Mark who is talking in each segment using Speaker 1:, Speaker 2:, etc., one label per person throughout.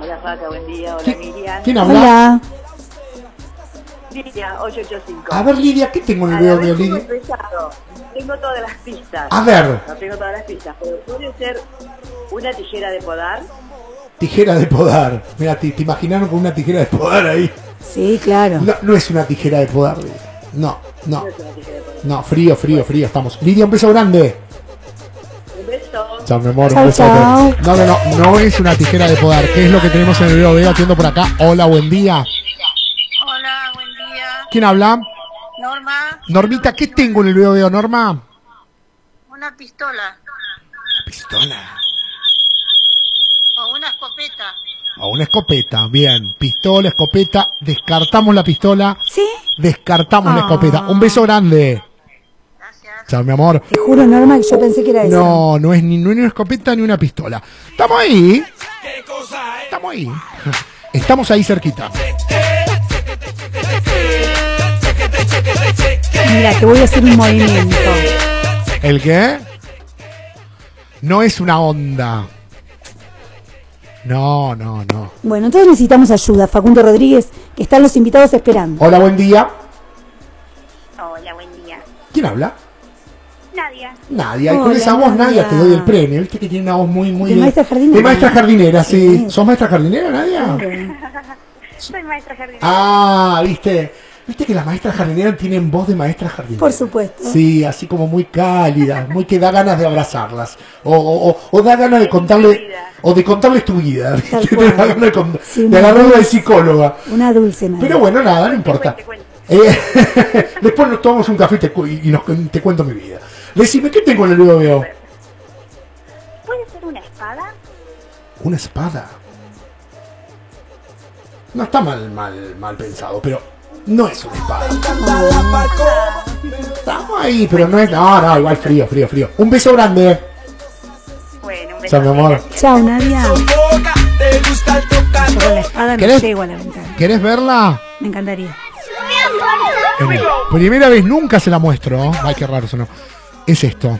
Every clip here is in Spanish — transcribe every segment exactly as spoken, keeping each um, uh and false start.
Speaker 1: Hola, Faca, buen día. Hola,
Speaker 2: ¿Qui-
Speaker 1: Miriam.
Speaker 2: ¿Quién habla?
Speaker 3: Hola.
Speaker 1: Lidia, ocho ocho cinco.
Speaker 2: A ver, Lidia, ¿qué tengo en el
Speaker 1: A
Speaker 2: video
Speaker 1: ver,
Speaker 2: de
Speaker 1: tengo
Speaker 2: Lidia?
Speaker 1: empezado. Tengo todas las pistas.
Speaker 2: A ver,
Speaker 1: No tengo todas las pistas, pero puede ser una tijera de podar.
Speaker 2: tijera de podar. Mira, te, te imaginaron con una tijera de podar ahí.
Speaker 3: Sí, claro.
Speaker 2: No, no es una tijera de podar, Lidia. No, no.
Speaker 1: No es una tijera de podar.
Speaker 2: No, frío, frío, frío, estamos. Lidia, un beso grande.
Speaker 1: Un beso.
Speaker 2: Chao, mi amor,
Speaker 3: Chao,
Speaker 2: un beso.
Speaker 3: chao.
Speaker 2: No, no, no, no es una tijera de podar. ¿Qué es lo que tenemos en el video de atiendo por acá? Hola, buen día.
Speaker 4: Hola, buen día.
Speaker 2: ¿Quién habla?
Speaker 4: Norma,
Speaker 2: Normita, ¿qué tengo en el video de Norma?
Speaker 4: una pistola
Speaker 2: Una pistola.
Speaker 4: o una escopeta.
Speaker 2: O una escopeta, bien. Pistola, escopeta. Descartamos la pistola.
Speaker 3: ¿Sí?
Speaker 2: Descartamos la
Speaker 3: Ah.
Speaker 2: escopeta. Un beso grande.
Speaker 4: Gracias.
Speaker 2: Chao, mi amor.
Speaker 3: Te juro, Norma, que yo pensé que era eso.
Speaker 2: No, no es ni, no es ni una escopeta ni una pistola. Estamos ahí. Estamos ahí. Estamos ahí cerquita.
Speaker 3: Mira, que voy a hacer un movimiento.
Speaker 2: ¿El qué? No es una onda. No, no, no.
Speaker 3: Bueno, entonces necesitamos ayuda, Facundo Rodríguez, que están los invitados esperando.
Speaker 2: Hola, buen día.
Speaker 5: Hola, buen día.
Speaker 2: ¿Quién habla?
Speaker 5: Nadia.
Speaker 2: Nadia. Y con
Speaker 3: Hola,
Speaker 2: esa voz, Nadia,
Speaker 3: Nadia.
Speaker 2: te doy el premio. Viste que tiene una voz muy, muy...
Speaker 3: De maestra jardinera.
Speaker 2: De maestra jardinera, sí.
Speaker 3: Sí.
Speaker 2: ¿Sos maestra jardinera, Nadia?
Speaker 5: Soy maestra jardinera.
Speaker 2: Ah, viste. Viste que las maestras jardineras tienen voz de maestra jardinera.
Speaker 3: Por supuesto.
Speaker 2: Sí, así como muy cálidas, muy que da ganas de abrazarlas. O, o, o, o da ganas de contarle, o de contarles tu vida. ¿viste?
Speaker 3: Tal
Speaker 2: Te
Speaker 3: cual.
Speaker 2: da ganas de, cont-
Speaker 3: Sí,
Speaker 2: de
Speaker 3: una
Speaker 2: agarrarla de
Speaker 3: dulce-
Speaker 2: psicóloga.
Speaker 3: Una dulce nada.
Speaker 2: Pero bueno, nada, no importa.
Speaker 5: Cuente, cuente.
Speaker 2: Eh, después nos tomamos un café y te, cu- y nos, te cuento mi vida. Decime, ¿qué tengo en el video veo?
Speaker 5: ¿Puede ser una espada?
Speaker 2: Una espada. No está mal, mal, mal pensado, pero no es una espada. Estamos ahí, pero no es. No, no, igual frío, frío, frío. Un beso grande.
Speaker 5: Bueno, un beso.
Speaker 2: Chao, mi amor.
Speaker 5: Gracias.
Speaker 3: Chao, Nadia. Yo con la espada no
Speaker 2: ¿Querés?
Speaker 3: llego a la ventana.
Speaker 2: ¿Querés verla?
Speaker 3: Me encantaría.
Speaker 2: En primera vez nunca se la muestro. Ay, qué raro sonó. Es esto.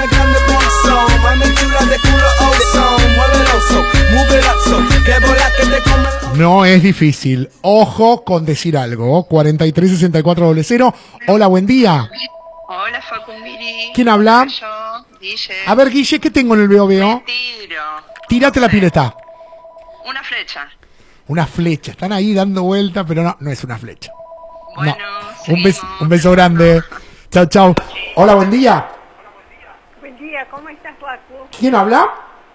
Speaker 2: No es difícil. Ojo con decir algo. cuarenta y tres sesenta y cuatro cero. Hola, buen día.
Speaker 4: Hola, Facumbiri.
Speaker 2: ¿Quién habla?
Speaker 4: Yo, Guille.
Speaker 2: A ver, Guille, ¿qué tengo en el veo veo?
Speaker 4: Tiro.
Speaker 2: Tírate la pileta.
Speaker 4: Una flecha.
Speaker 2: Una flecha. Están ahí dando vuelta, pero no, no es una flecha.
Speaker 4: Bueno,
Speaker 2: No. Un beso,
Speaker 4: seguimos.
Speaker 2: un beso grande. Chao, chao. Hola, buen día.
Speaker 6: Buen día, ¿cómo estás, Paco?
Speaker 2: ¿Quién habla?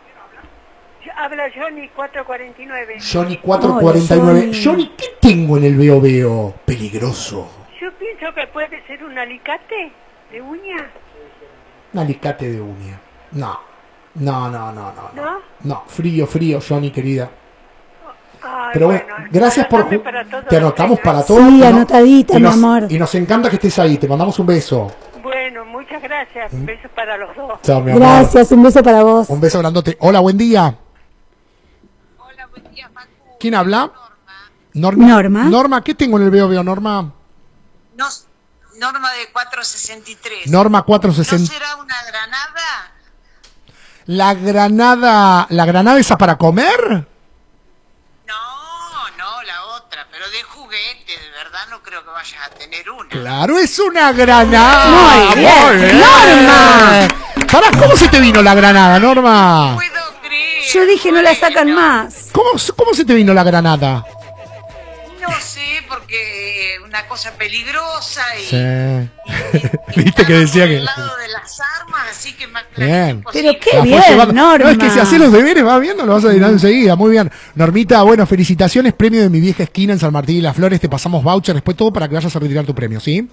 Speaker 6: Habla Johnny cuatrocientos cuarenta y nueve.
Speaker 2: Johnny cuatrocientos cuarenta y nueve.
Speaker 3: Hola, Johnny.
Speaker 2: Johnny, ¿qué tengo en el veo veo? Peligroso.
Speaker 6: Yo pienso que puede ser un alicate de uña.
Speaker 2: Un alicate de uña. No. No, no, no, no. No,
Speaker 6: ¿No?
Speaker 2: no. Frío, frío, Johnny, querida.
Speaker 6: Ay,
Speaker 2: Pero bueno, gracias por...
Speaker 6: anotame
Speaker 2: ju-
Speaker 6: para todo
Speaker 2: Te
Speaker 6: lo
Speaker 2: anotamos
Speaker 6: que
Speaker 2: para
Speaker 6: tengas.
Speaker 2: todo.
Speaker 3: Sí,
Speaker 2: y no-
Speaker 3: anotadita,
Speaker 2: y
Speaker 3: mi
Speaker 2: nos-
Speaker 3: amor.
Speaker 2: Y nos encanta que estés ahí. Te mandamos un beso.
Speaker 6: Bueno, muchas gracias. Besos para los dos.
Speaker 2: Chao, mi amor.
Speaker 3: Gracias, un beso para vos.
Speaker 2: Un beso grandote. Hola, buen día.
Speaker 4: Hola, buen día, Facu.
Speaker 2: ¿Quién habla? Norma.
Speaker 3: Norma.
Speaker 2: Norma, ¿qué tengo en el veo veo, Norma?
Speaker 4: No, Norma de cuatrocientos sesenta y tres.
Speaker 2: Norma
Speaker 4: ¿No
Speaker 2: cuatrocientos sesenta.
Speaker 4: será una granada?
Speaker 2: La granada... ¿La granada esa para comer?
Speaker 4: No, no, la otra, pero de juguete, de verdad no creo que vayas a tener una.
Speaker 2: Claro, es una granada.
Speaker 3: Muy bien.
Speaker 2: Norma. Pará, ¿cómo se te vino la granada, Norma?
Speaker 4: Puedo creer.
Speaker 3: Yo dije, no la
Speaker 4: bueno.
Speaker 3: sacan más.
Speaker 2: ¿Cómo, cómo se te vino la granada?
Speaker 4: No sé, porque una cosa peligrosa y...
Speaker 2: Sí.
Speaker 4: y- y
Speaker 2: Viste que
Speaker 4: estamos
Speaker 2: decía
Speaker 4: por
Speaker 2: que...
Speaker 4: el lado de las armas, así que más
Speaker 2: Bien.
Speaker 4: clarito
Speaker 3: Pero
Speaker 4: imposible.
Speaker 3: qué
Speaker 2: La fue
Speaker 3: bien,
Speaker 2: llevando.
Speaker 3: Norma.
Speaker 2: No, es que si haces los deberes, vas viendo, lo vas a adivinar enseguida. Muy bien. Normita, bueno, felicitaciones. Premio de mi vieja esquina en San Martín y las Flores. Te pasamos voucher, después todo para que vayas a retirar tu premio, ¿sí?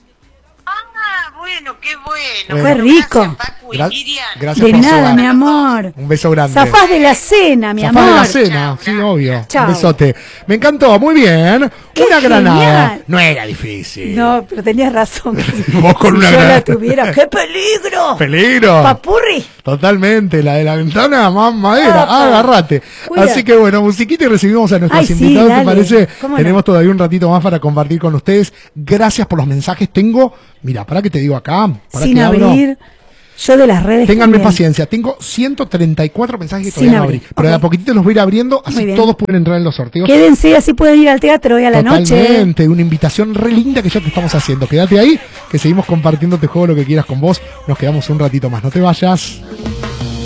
Speaker 4: Ah, bueno, qué bueno.
Speaker 2: Qué
Speaker 4: Bueno,
Speaker 3: rico.
Speaker 4: Gracias, Pacu y
Speaker 2: Gra-
Speaker 4: Miriam.
Speaker 2: gracias
Speaker 3: De
Speaker 2: por
Speaker 3: nada,
Speaker 2: sumar.
Speaker 3: mi amor.
Speaker 2: Un beso grande.
Speaker 3: Zafás de la cena, mi
Speaker 2: Zafá
Speaker 3: amor.
Speaker 2: de la cena, sí, obvio.
Speaker 3: Chao.
Speaker 2: Un besote. Me encantó, muy bien.
Speaker 3: Qué
Speaker 2: Una granada.
Speaker 3: genial.
Speaker 2: No era difícil.
Speaker 3: No, pero tenías razón.
Speaker 2: Vos con
Speaker 3: si
Speaker 2: una
Speaker 3: yo
Speaker 2: granada.
Speaker 3: la tuviera, ¡qué peligro!
Speaker 2: Peligro.
Speaker 3: ¡Papurri!
Speaker 2: Totalmente, la de la ventana más madera,
Speaker 3: Apa.
Speaker 2: agárrate.
Speaker 3: Cuida.
Speaker 2: Así que bueno, musiquita y recibimos a nuestros
Speaker 3: Ay, sí,
Speaker 2: invitados, ¿te
Speaker 3: dale.
Speaker 2: parece?
Speaker 3: ¿Cómo no?
Speaker 2: Tenemos todavía un ratito más para compartir con ustedes. Gracias por los mensajes. Tengo, mira, para que te digo acá, para
Speaker 3: Sin
Speaker 2: que abro.
Speaker 3: abrir. Yo de las redes
Speaker 2: Ténganme
Speaker 3: también.
Speaker 2: paciencia, tengo ciento treinta y cuatro mensajes que
Speaker 3: Sin
Speaker 2: todavía no
Speaker 3: abrir.
Speaker 2: abrí. Pero
Speaker 3: Ok.
Speaker 2: de a poquitito los voy a ir abriendo,
Speaker 3: Muy
Speaker 2: así
Speaker 3: bien.
Speaker 2: todos pueden entrar en los sorteos.
Speaker 3: Quédense, así pueden ir al teatro hoy a la noche.
Speaker 2: Totalmente, una invitación re linda que ya te estamos haciendo. Quédate ahí, que seguimos compartiendo este juego, lo que quieras con vos. Nos quedamos un ratito más, no te vayas.